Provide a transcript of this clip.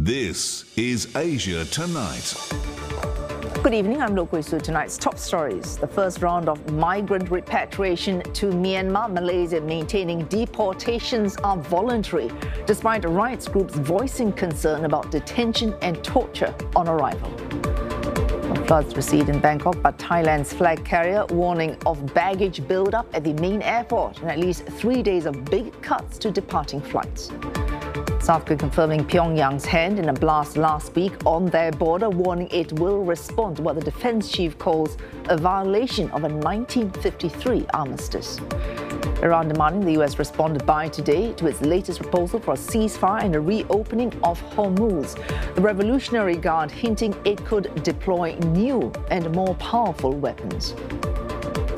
This is Asia Tonight. Good evening, I'm Lo Kui Su. Tonight's top stories. The first round of migrant repatriation to Myanmar, Malaysia maintaining deportations are voluntary, despite rights groups voicing concern about detention and torture on arrival. Floods recede in Bangkok, but Thailand's flag carrier warning of baggage build-up at the main airport and at least 3 days of big cuts to departing flights. South Korea confirming Pyongyang's hand in a blast last week on their border, warning it will respond to what the defense chief calls a violation of a 1953 armistice. Iran demanding the US responded by today to its latest proposal for a ceasefire and a reopening of Hormuz. The Revolutionary Guard hinting it could deploy new and more powerful weapons.